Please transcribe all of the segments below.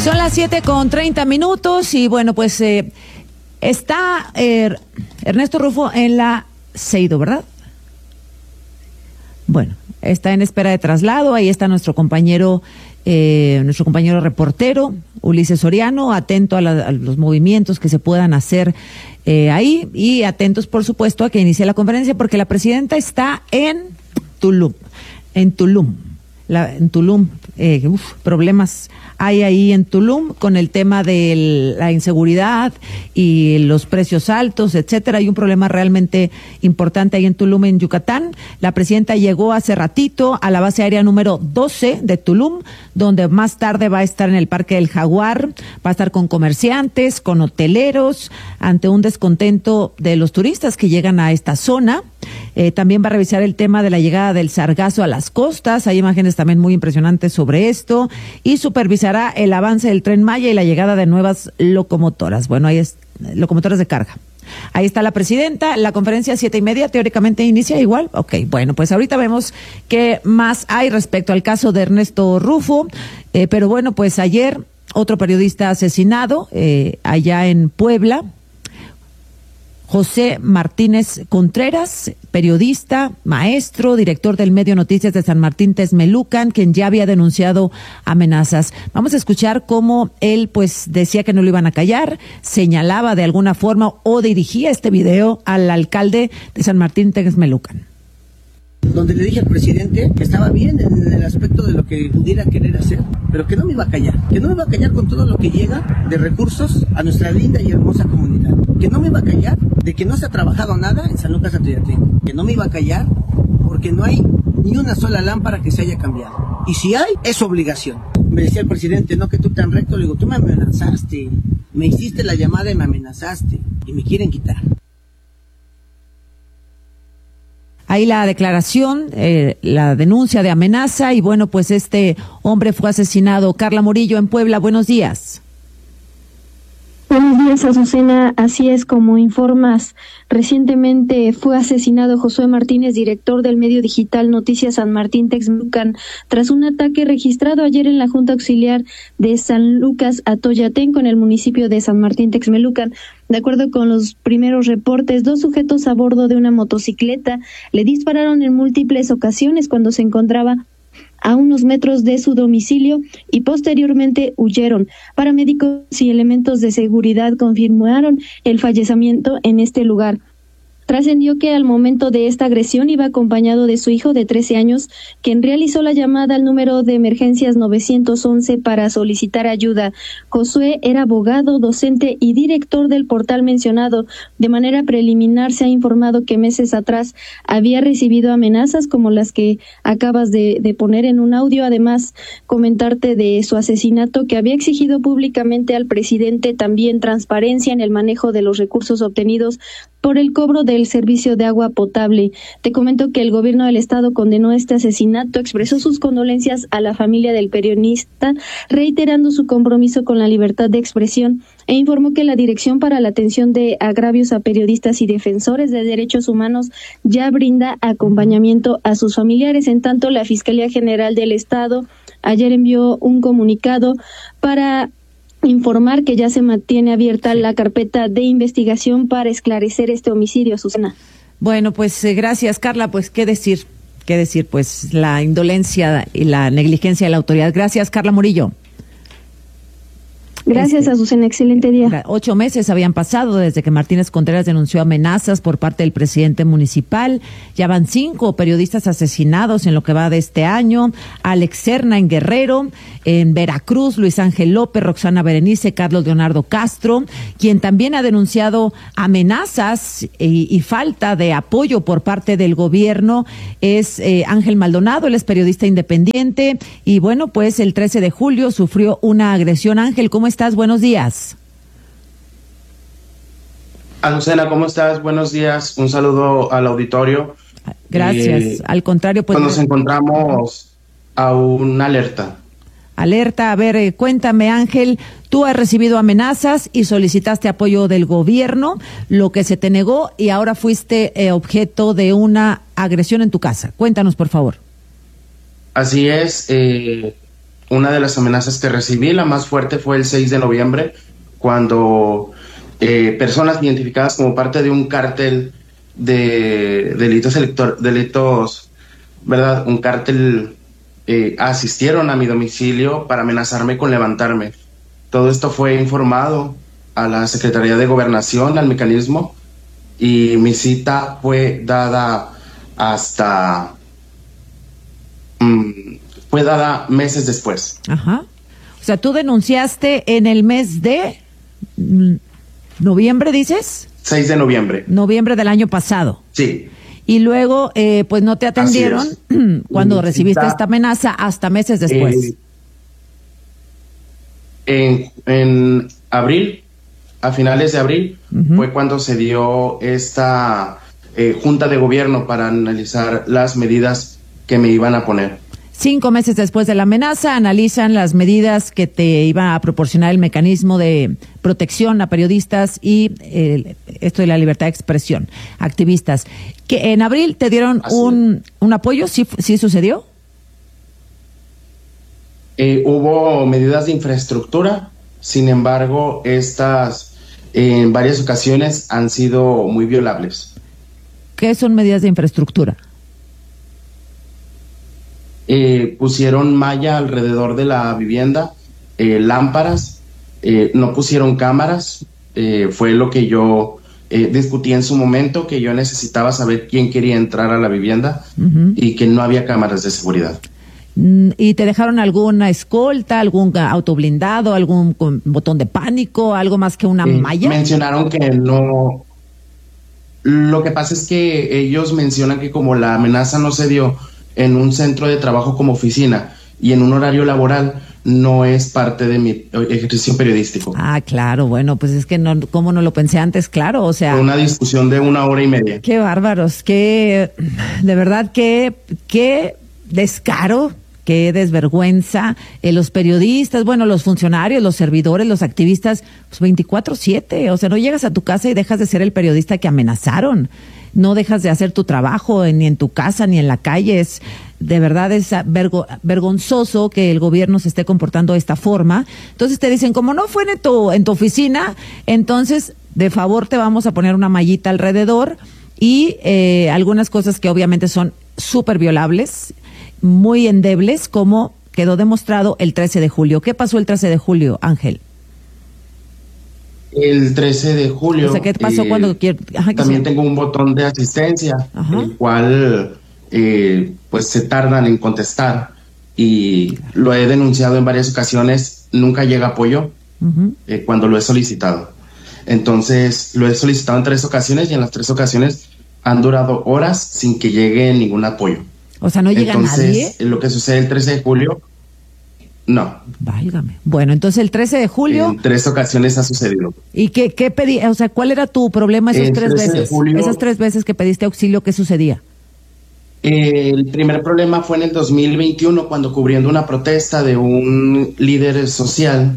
Son las 7:30 y bueno, pues está Ernesto Rufo en la Seido, ¿verdad? Bueno, está en espera de traslado. Ahí está nuestro compañero reportero, Ulises Soriano, atento a los movimientos que se puedan hacer ahí y atentos, por supuesto, a que inicie la conferencia, porque la presidenta está en Tulum. Problemas hay ahí en Tulum con el tema de la inseguridad y los precios altos, etcétera. Hay un problema realmente importante ahí en Tulum, en Yucatán. La presidenta llegó hace ratito a la base aérea número 12 de Tulum, donde más tarde va a estar en el Parque del Jaguar, va a estar con comerciantes, con hoteleros, ante un descontento de los turistas que llegan a esta zona. También va a revisar el tema de la llegada del sargazo a las costas. Hay imágenes también muy impresionantes sobre esto, y supervisará el avance del Tren Maya y la llegada de nuevas locomotoras. Bueno, ahí es locomotoras de carga. Ahí está la presidenta. La conferencia 7:30 teóricamente inicia igual. Ok, bueno, pues ahorita vemos qué más hay respecto al caso de Ernesto Rufo. Pero bueno, pues ayer otro periodista asesinado allá en Puebla. José Martínez Contreras, periodista, maestro, director del medio Noticias de San Martín Texmelucan, quien ya había denunciado amenazas. Vamos a escuchar cómo él pues decía que no lo iban a callar, señalaba de alguna forma o dirigía este video al alcalde de San Martín Texmelucan. Donde le dije al presidente que estaba bien en el aspecto de lo que pudiera querer hacer, pero que no me iba a callar, con todo lo que llega de recursos a nuestra linda y hermosa comunidad, que no me iba a callar de que no se ha trabajado nada en San Lucas Atoyatenco, que no me iba a callar porque no hay ni una sola lámpara que se haya cambiado, y si hay, es obligación. Me decía el presidente, no que tú tan recto, le digo, tú me amenazaste, me hiciste la llamada y me amenazaste, y me quieren quitar. Ahí la declaración, la denuncia de amenaza, y bueno, pues este hombre fue asesinado. Carla Murillo en Puebla, buenos días. Buenos días, Azucena. Así es como informas. Recientemente fue asesinado Josué Martínez, director del medio digital Noticias San Martín Texmelucan, tras un ataque registrado ayer en la Junta Auxiliar de San Lucas Atoyatenco, en el municipio de San Martín Texmelucan. De acuerdo con los primeros reportes, 2 sujetos a bordo de una motocicleta le dispararon en múltiples ocasiones cuando se encontraba a unos metros de su domicilio y posteriormente huyeron. Paramédicos y elementos de seguridad confirmaron el fallecimiento en este lugar. Trascendió que al momento de esta agresión iba acompañado de su hijo de 13 años, quien realizó la llamada al número de emergencias 911 para solicitar ayuda. Josué era abogado, docente y director del portal mencionado. De manera preliminar se ha informado que meses atrás había recibido amenazas como las que acabas de poner en un audio. Además, comentarte de su asesinato, que había exigido públicamente al presidente también transparencia en el manejo de los recursos obtenidos por el cobro del servicio de agua potable. Te comento que el gobierno del estado condenó este asesinato, expresó sus condolencias a la familia del periodista, reiterando su compromiso con la libertad de expresión, e informó que la Dirección para la Atención de Agravios a Periodistas y Defensores de Derechos Humanos ya brinda acompañamiento a sus familiares. En tanto, la Fiscalía General del Estado ayer envió un comunicado para informar que ya se mantiene abierta la carpeta de investigación para esclarecer este homicidio, Susana. Bueno, pues gracias, Carla. Pues qué decir, pues la indolencia y la negligencia de la autoridad. Gracias, Carla Murillo. Gracias, Azucena. Excelente día. 8 meses habían pasado desde que Martínez Contreras denunció amenazas por parte del presidente municipal. Ya van 5 periodistas asesinados en lo que va de este año. Alex Serna en Guerrero, en Veracruz, Luis Ángel López, Roxana Berenice, Carlos Leonardo Castro. Quien también ha denunciado amenazas y falta de apoyo por parte del gobierno es Ángel Maldonado. Él es periodista independiente y bueno, pues el 13 de julio sufrió una agresión. Ángel, ¿cómo estás? Buenos días. Azucena, ¿cómo estás? Buenos días. Un saludo al auditorio. Gracias. Al contrario, pues nos encontramos a una alerta. A ver, cuéntame, Ángel, tú has recibido amenazas y solicitaste apoyo del gobierno, lo que se te negó, y ahora fuiste objeto de una agresión en tu casa. Cuéntanos, por favor. Así es. una de las amenazas que recibí, la más fuerte, fue el 6 de noviembre, cuando personas identificadas como parte de un cártel de delitos, ¿verdad? Un cártel asistieron a mi domicilio para amenazarme con levantarme. Todo esto fue informado a la Secretaría de Gobernación, al mecanismo, y mi cita fue dada fue dada meses después. Ajá. O sea, tú denunciaste en el mes de noviembre, ¿dices? 6 de noviembre. Noviembre del año pasado. Sí. Y luego, pues no te atendieron cuando recibiste esta amenaza hasta meses después. En abril, a finales de abril, fue cuando se dio esta junta de gobierno para analizar las medidas que me iban a poner. 5 meses después de la amenaza, analizan las medidas que te iba a proporcionar el mecanismo de protección a periodistas y esto de la libertad de expresión, activistas. Que en abril te dieron un apoyo, ¿sí sucedió? Hubo medidas de infraestructura, sin embargo, estas en varias ocasiones han sido muy violables. ¿Qué son medidas de infraestructura? Pusieron malla alrededor de la vivienda, lámparas, no pusieron cámaras, fue lo que yo discutí en su momento, que yo necesitaba saber quién quería entrar a la vivienda y que no había cámaras de seguridad. ¿Y te dejaron alguna escolta, algún auto blindado, algún botón de pánico, algo más que una malla? Mencionaron que no. Lo que pasa es que ellos mencionan que como la amenaza no se dio en un centro de trabajo como oficina y en un horario laboral, no es parte de mi ejercicio periodístico. Ah, claro, bueno, pues es que no, ¿cómo no lo pensé antes? Claro, o sea... Fue una discusión de 1 hora y media. Qué bárbaros, de verdad, qué descaro, qué desvergüenza. Los periodistas, bueno, los funcionarios, los servidores, los activistas, pues 24/7, o sea, no llegas a tu casa y dejas de ser el periodista que amenazaron. No dejas de hacer tu trabajo ni en tu casa ni en la calle. De verdad es vergonzoso que el gobierno se esté comportando de esta forma. Entonces te dicen, como no fue en tu oficina, entonces de favor te vamos a poner una mallita alrededor y algunas cosas que obviamente son súper violables, muy endebles, como quedó demostrado el 13 de julio. ¿Qué pasó el 13 de julio, Ángel? El 13 de julio. O sea, ¿qué pasó cuando también tengo un botón de asistencia, el cual pues se tardan en contestar y lo he denunciado en varias ocasiones, nunca llega apoyo cuando lo he solicitado. Entonces lo he solicitado en 3 ocasiones y en las 3 ocasiones han durado horas sin que llegue ningún apoyo. O sea, ¿no llega nadie? Entonces, lo que sucede el 13 de julio, no. Válgame. Bueno, entonces el 13 de julio... En 3 ocasiones ha sucedido. ¿Y qué pedí? O sea, ¿cuál era tu problema esas 3 veces? Julio, esas 3 veces que pediste auxilio, ¿qué sucedía? El primer problema fue en el 2021, cuando cubriendo una protesta de un líder social,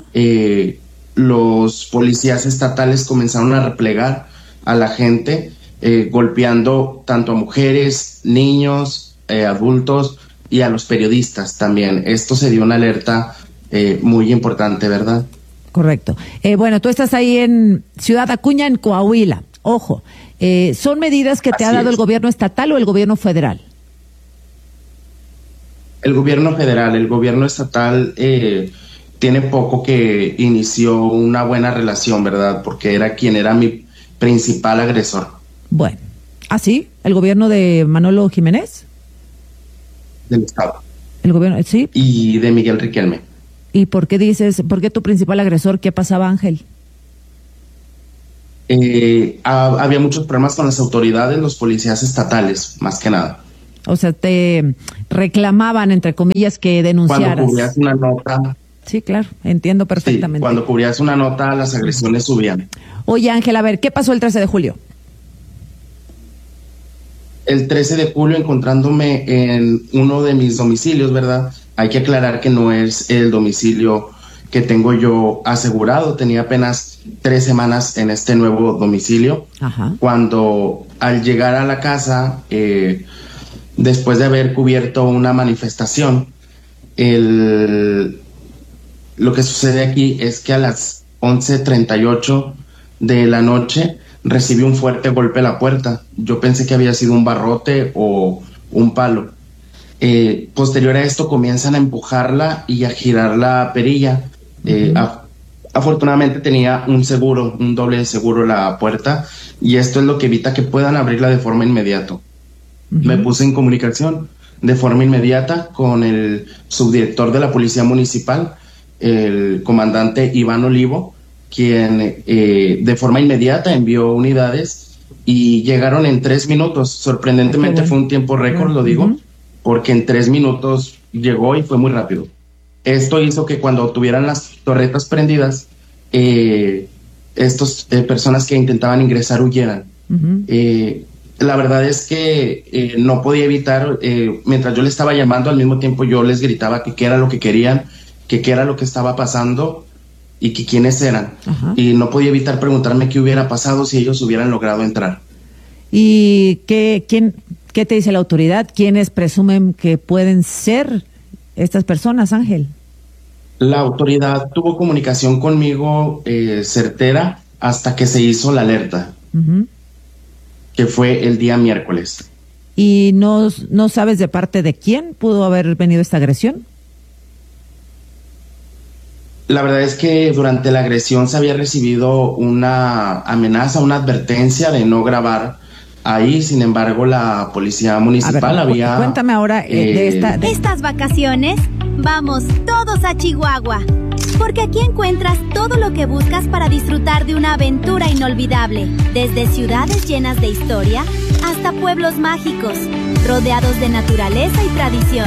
los policías estatales comenzaron a replegar a la gente, golpeando tanto a mujeres, niños, adultos y a los periodistas también. Esto se dio una alerta muy importante, ¿verdad? Correcto. Bueno, tú estás ahí en Ciudad Acuña, en Coahuila. Ojo, ¿son medidas que te ha dado el gobierno estatal o el gobierno federal? El gobierno federal. El gobierno estatal tiene poco que inició una buena relación, ¿verdad? Porque era quien era mi principal agresor. Bueno, ¿sí? ¿El gobierno de Manolo Jiménez? Del Estado. ¿El gobierno, sí? Y de Miguel Riquelme. ¿Y por qué tu principal agresor? ¿Qué pasaba, Ángel? Había muchos problemas con las autoridades, los policías estatales, más que nada. O sea, te reclamaban, entre comillas, que denunciaras. Cuando cubrías una nota. Sí, claro, entiendo perfectamente. Sí, cuando cubrías una nota, las agresiones subían. Oye, Ángel, a ver, ¿qué pasó el 13 de julio? El 13 de julio, encontrándome en uno de mis domicilios, ¿verdad? Hay que aclarar que no es el domicilio que tengo yo asegurado. Tenía apenas 3 semanas en este nuevo domicilio. Cuando al llegar a la casa, después de haber cubierto una manifestación, Lo que sucede aquí es que a las 11:38 de la noche recibí un fuerte golpe a la puerta. Yo pensé que había sido un barrote o un palo. Posterior a esto comienzan a empujarla y a girar la perilla. Afortunadamente tenía un doble de seguro la puerta, y esto es lo que evita que puedan abrirla de forma inmediata. Me puse en comunicación de forma inmediata con el subdirector de la Policía Municipal, el comandante Iván Olivo, quien de forma inmediata envió unidades y llegaron en 3 minutos. Sorprendentemente fue un tiempo récord, lo digo, porque en 3 minutos llegó y fue muy rápido. Esto hizo que cuando tuvieran las torretas prendidas, estas personas que intentaban ingresar huyeran. La verdad es que no podía evitar, mientras yo les estaba llamando, al mismo tiempo yo les gritaba que qué era lo que querían, que qué era lo que estaba pasando y que quiénes eran. Y no podía evitar preguntarme qué hubiera pasado si ellos hubieran logrado entrar. ¿Y qué te dice la autoridad? ¿Quiénes presumen que pueden ser estas personas, Ángel? La autoridad tuvo comunicación conmigo certera hasta que se hizo la alerta, que fue el día miércoles. ¿Y no sabes de parte de quién pudo haber venido esta agresión? La verdad es que durante la agresión se había recibido una amenaza, una advertencia de no grabar ahí. Sin embargo, la policía municipal había... Cuéntame ahora de Estas vacaciones, vamos todos a Chihuahua, porque aquí encuentras todo lo que buscas para disfrutar de una aventura inolvidable, desde ciudades llenas de historia hasta pueblos mágicos, rodeados de naturaleza y tradición.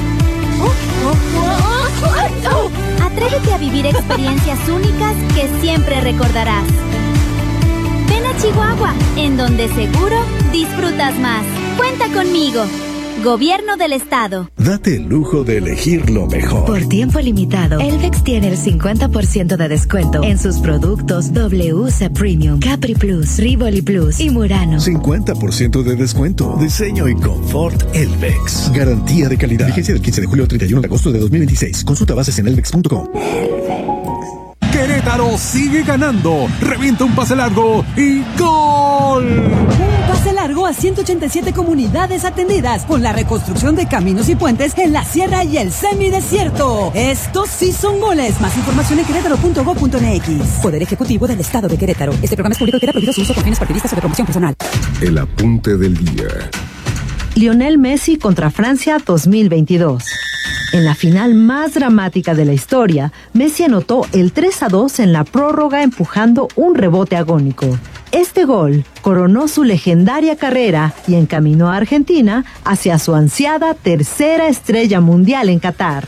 Atrévete a vivir experiencias únicas que siempre recordarás. Ven a Chihuahua, en donde seguro disfrutas más. Cuenta conmigo. Gobierno del Estado. Date el lujo de elegir lo mejor. Por tiempo limitado, Elvex tiene el 50% de descuento en sus productos WC Premium, Capri Plus, Rivoli Plus y Murano. 50% de descuento. Diseño y confort Elvex. Garantía de calidad. Vigencia del 15 de julio al 31 de agosto de 2026. Consulta bases en elvex.com. Querétaro sigue ganando. Revienta un pase largo y ¡gol! Un pase largo a 187 comunidades atendidas con la reconstrucción de caminos y puentes en la sierra y el semidesierto. Estos sí son goles. Más información en querétaro.gov.mx. Poder Ejecutivo del Estado de Querétaro. Este programa es público y queda prohibido su uso con fines partidistas o de promoción personal. El apunte del día. Lionel Messi contra Francia 2022. En la final más dramática de la historia, Messi anotó el 3-2 en la prórroga empujando un rebote agónico. Este gol coronó su legendaria carrera y encaminó a Argentina hacia su ansiada tercera estrella mundial en Qatar.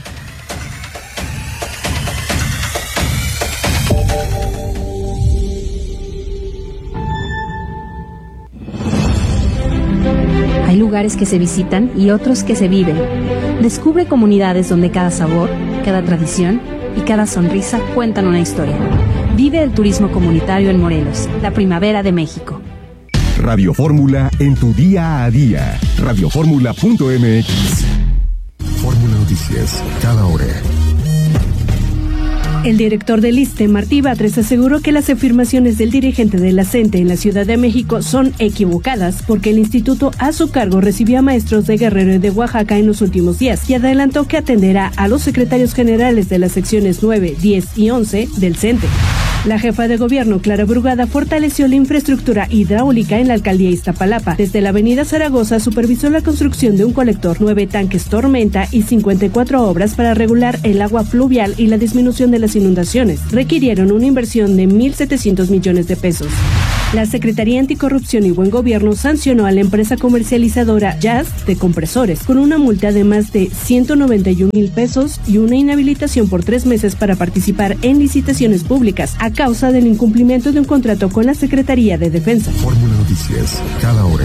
Hay lugares que se visitan y otros que se viven. Descubre comunidades donde cada sabor, cada tradición y cada sonrisa cuentan una historia. Vive el turismo comunitario en Morelos, la primavera de México. Radio Fórmula en tu día a día. Radioformula.mx. Fórmula Noticias, cada hora. El director del ISSSTE, Martí Batres, aseguró que las afirmaciones del dirigente de la CENTE en la Ciudad de México son equivocadas porque el instituto a su cargo recibió a maestros de Guerrero y de Oaxaca en los últimos días y adelantó que atenderá a los secretarios generales de las secciones 9, 10 y 11 del CENTE. La jefa de gobierno, Clara Brugada, fortaleció la infraestructura hidráulica en la alcaldía Iztapalapa. Desde la avenida Zaragoza supervisó la construcción de un colector, 9 tanques Tormenta y 54 obras para regular el agua fluvial y la disminución de las inundaciones. Requirieron una inversión de 1.700 millones de pesos. La Secretaría Anticorrupción y Buen Gobierno sancionó a la empresa comercializadora Jazz de compresores con una multa de más de 191,000 pesos y una inhabilitación por 3 meses para participar en licitaciones públicas a causa del incumplimiento de un contrato con la Secretaría de Defensa. Fórmula Noticias, cada hora.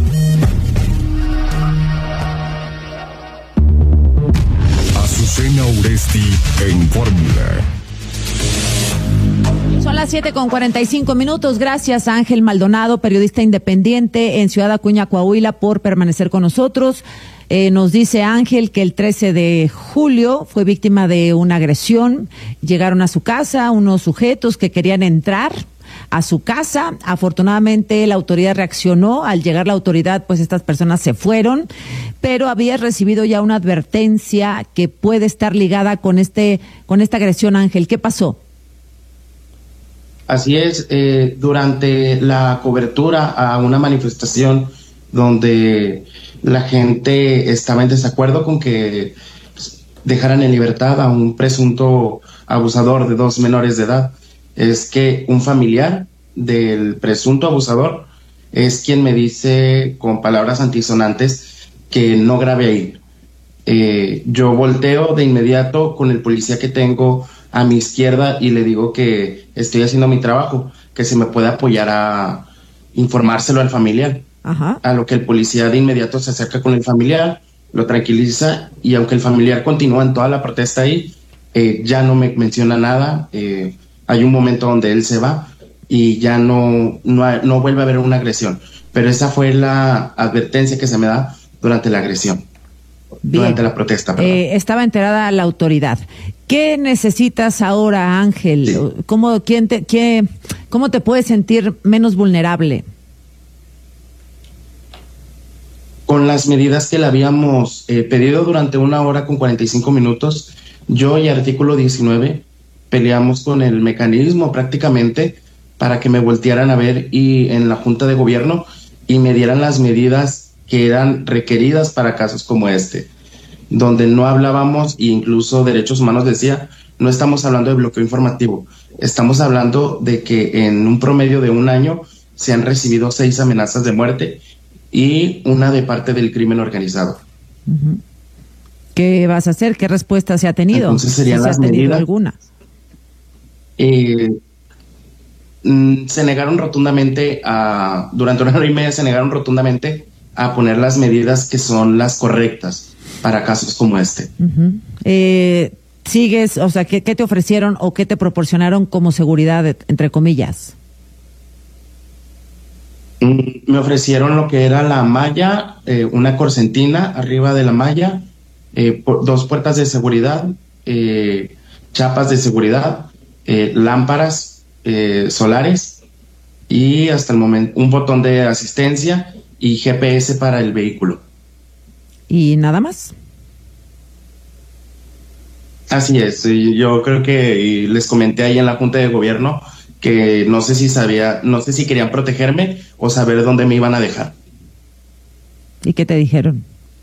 Azucena Uresti en Fórmula. Son las 7:45. Gracias a Ángel Maldonado, periodista independiente en Ciudad Acuña, Coahuila, por permanecer con nosotros. Nos dice Ángel que el 13 de julio fue víctima de una agresión. Llegaron a su casa unos sujetos que querían entrar a su casa. Afortunadamente la autoridad reaccionó. Al llegar la autoridad, pues estas personas se fueron, pero había recibido ya una advertencia que puede estar ligada con esta agresión. Ángel, ¿qué pasó? Así es, durante la cobertura a una manifestación donde la gente estaba en desacuerdo con que dejaran en libertad a un presunto abusador de 2 menores de edad, es que un familiar del presunto abusador es quien me dice con palabras antisonantes que no grabe ahí. Yo volteo de inmediato con el policía que tengo a mi izquierda y le digo que estoy haciendo mi trabajo, que se me puede apoyar a informárselo al familiar. Ajá. A lo que el policía de inmediato se acerca con el familiar, lo tranquiliza, y aunque el familiar continúa en toda la protesta ahí, ya no me menciona nada. Hay un momento donde él se va y ya no vuelve a haber una agresión, pero esa fue la advertencia que se me da durante la agresión. Bien. Durante la protesta. Estaba enterada la autoridad. ¿Qué necesitas ahora, Ángel? Sí. ¿Cómo te puedes sentir menos vulnerable? Con las medidas que le habíamos pedido durante 1 hora con 45 minutos, yo y Artículo 19 peleamos con el mecanismo prácticamente para que me voltearan a ver y en la Junta de Gobierno y me dieran las medidas que eran requeridas para casos como este, donde no hablábamos, e incluso Derechos Humanos decía, no estamos hablando de bloqueo informativo, estamos hablando de que en un promedio de 1 año se han recibido 6 amenazas de muerte y una de parte del crimen organizado. Uh-huh. ¿Qué vas a hacer? ¿Qué respuesta se ha tenido? Entonces serían las medidas. ¿Alguna? Se negaron rotundamente durante 1 hora y media se negaron rotundamente a poner las medidas que son las correctas para casos como este. Uh-huh. ¿Sigues, o sea, qué te ofrecieron o qué te proporcionaron como seguridad, entre comillas? Me ofrecieron lo que era la malla, una corcentina arriba de la malla, 2 puertas de seguridad, chapas de seguridad, lámparas solares y hasta el momento un botón de asistencia y GPS para el vehículo. ¿Y nada más? Así es, yo creo que les comenté ahí en la Junta de Gobierno que no sé si querían protegerme o saber dónde me iban a dejar. ¿Y qué te dijeron?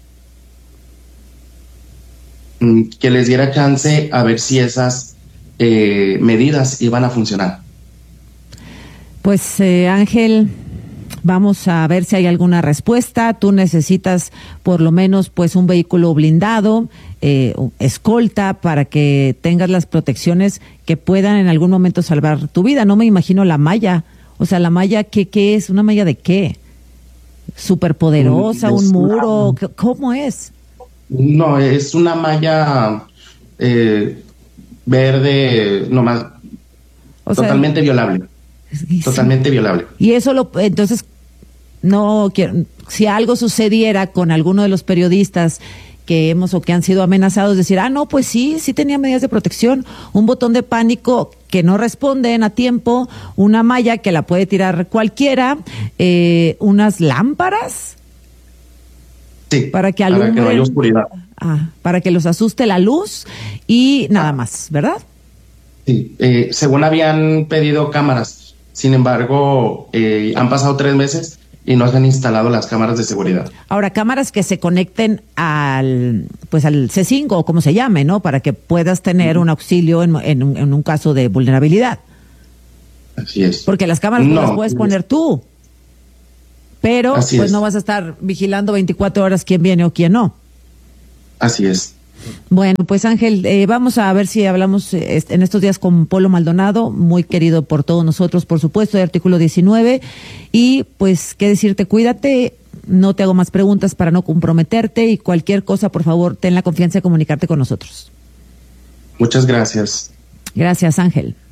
Que les diera chance a ver si esas medidas iban a funcionar. Pues Ángel, vamos a ver si hay alguna respuesta. Tú necesitas por lo menos pues un vehículo blindado, escolta, para que tengas las protecciones que puedan en algún momento salvar tu vida. No me imagino la malla. O sea, la malla, ¿qué es? ¿Una malla de qué? ¿Superpoderosa? ¿Un muro? ¿Cómo es? No, es una malla verde, nomás, totalmente violable. Totalmente violable. Y eso entonces, no quiero, si algo sucediera con alguno de los periodistas que han sido amenazados, decir, no, pues sí tenía medidas de protección, un botón de pánico que no responden a tiempo, una malla que la puede tirar cualquiera, unas lámparas. Sí, para que alumbren, para que no haya oscuridad. Para que los asuste la luz y nada más, ¿verdad? Sí, según habían pedido cámaras. Sin embargo, han pasado 3 meses y no se han instalado las cámaras de seguridad. Ahora, cámaras que se conecten al C5 o como se llame, ¿no? Para que puedas tener un auxilio en un caso de vulnerabilidad. Así es. Porque las cámaras no las puedes poner tú. Pero pues no vas a estar vigilando 24 horas quién viene o quién no. Así es. Bueno, pues Ángel, vamos a ver si hablamos en estos días con Polo Maldonado, muy querido por todos nosotros, por supuesto, de Artículo 19. Y pues, qué decirte, cuídate, no te hago más preguntas para no comprometerte y cualquier cosa, por favor, ten la confianza de comunicarte con nosotros. Muchas gracias. Gracias, Ángel.